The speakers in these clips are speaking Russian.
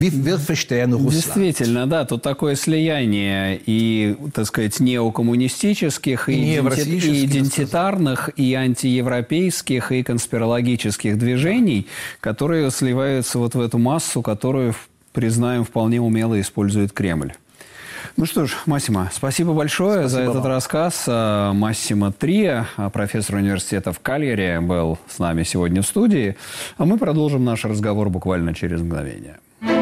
Действительно, да, тут такое слияние и, так сказать, неокоммунистических, и идентитарных, и антиевропейских, и конспирологических движений, которые сливаются вот в эту массу, которую, признаем, вполне умело использует Кремль. Ну что ж, Массимо, спасибо большое за этот рассказ. Массимо Трия, профессор университета в Кальяри, был с нами сегодня в студии. А мы продолжим наш разговор буквально через мгновение.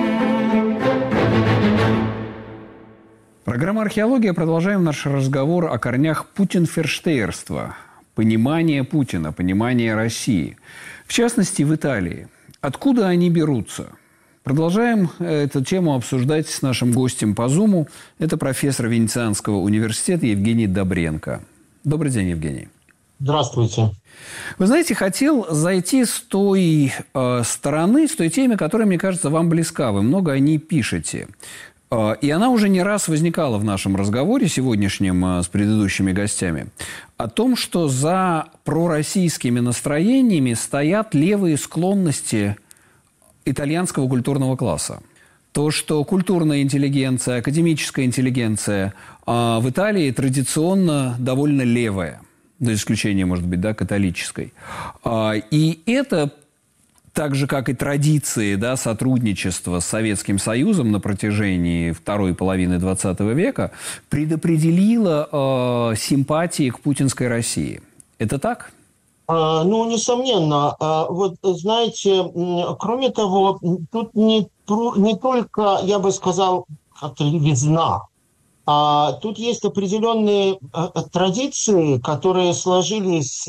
Программа «Археология». Продолжаем наш разговор о корнях путинферштейерства, понимания Путина, понимания России. В частности, в Италии. Откуда они берутся? Продолжаем эту тему обсуждать с нашим гостем по Зуму. Это профессор Венецианского университета Евгений Добренко. Добрый день, Евгений. Здравствуйте. Вы знаете, хотел зайти с той стороны, с той темы, которая, мне кажется, вам близка. Вы много о ней пишете. И она уже не раз возникала в нашем разговоре сегодняшнем с предыдущими гостями. О том, что за пророссийскими настроениями стоят левые склонности итальянского культурного класса. То, что культурная интеллигенция, академическая интеллигенция в Италии традиционно довольно левая. За исключением, может быть, да, католической. И это, так же, как и традиции, да, сотрудничества с Советским Союзом на протяжении второй половины XX века, предопределило симпатии к путинской России. Это так? Ну, несомненно. Вот, знаете, кроме того, тут не только, я бы сказал, как-то левизна, а тут есть определенные традиции, которые сложились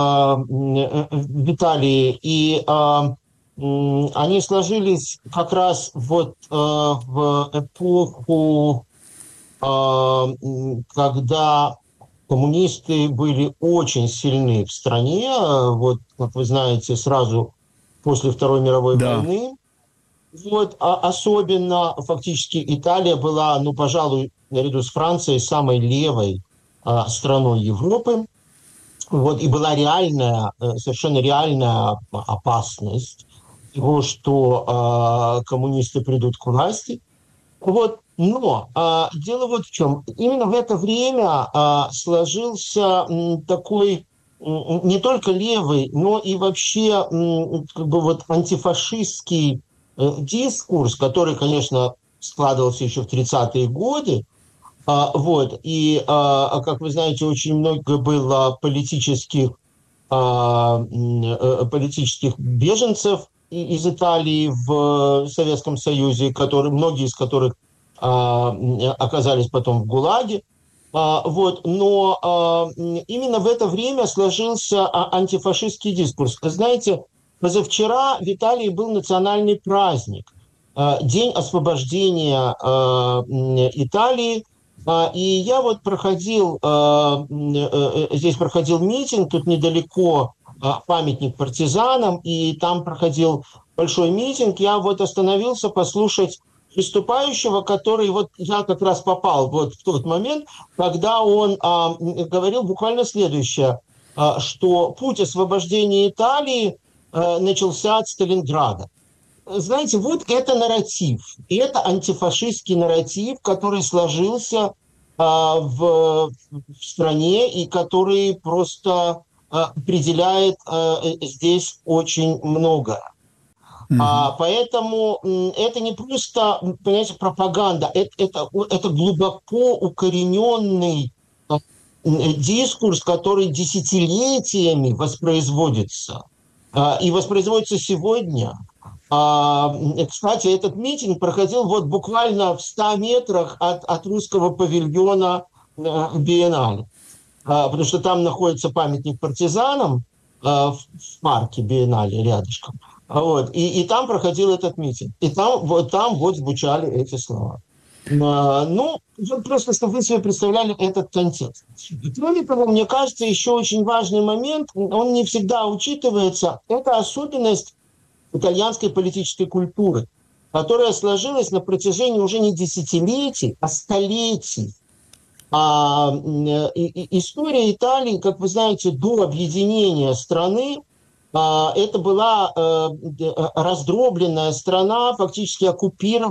в Италии, и они сложились как раз вот в эпоху, когда коммунисты были очень сильны в стране, вот, как вы знаете, сразу после Второй мировой войны. Вот, а особенно, фактически, Италия была, ну, пожалуй, наряду с Францией, самой левой страной Европы. Вот, и была реальная, совершенно реальная опасность того, что коммунисты придут к власти. Вот. Но дело вот в чем. Именно в это время сложился такой не только левый, но и вообще как бы вот антифашистский дискурс, который, конечно, складывался еще в 30-е годы. Вот. И, как вы знаете, очень много было политических беженцев из Италии в Советском Союзе, многие из которых оказались потом в ГУЛАГе. Вот. Но именно в это время сложился антифашистский дискурс. Знаете, позавчера в Италии был национальный праздник, День освобождения Италии. И я вот здесь проходил митинг, тут недалеко памятник партизанам, и там проходил большой митинг. Я вот остановился послушать выступающего, который вот я как раз попал вот в тот момент, когда он говорил буквально следующее, что путь освобождения Италии начался от Сталинграда. Знаете, вот это нарратив, и это антифашистский нарратив, который сложился в стране и который просто определяет здесь очень многое. Поэтому это не просто, понимаете, пропаганда, это глубоко укорененный дискурс, который десятилетиями воспроизводится. И воспроизводится сегодня. Кстати, этот митинг проходил вот буквально в 100 метрах от русского павильона Биеннале. Потому что там находится памятник партизанам в парке Биеннале рядышком. Вот. И там проходил этот митинг. И там вот звучали эти слова. Ну, просто чтобы вы себе представляли этот контекст. Кроме того, мне кажется, еще очень важный момент, он не всегда учитывается, это особенность итальянской политической культуры, которая сложилась на протяжении уже не десятилетий, а столетий. История Италии, как вы знаете, до объединения страны, Это была раздробленная страна, фактически оккупированная